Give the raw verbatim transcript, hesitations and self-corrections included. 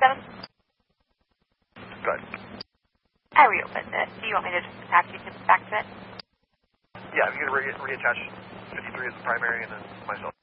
fifty-seven? Good. I reopened it. Do you want me to just attach you to back to it? Yeah, I'm going to re- reattach fifty-three as the primary and then myself.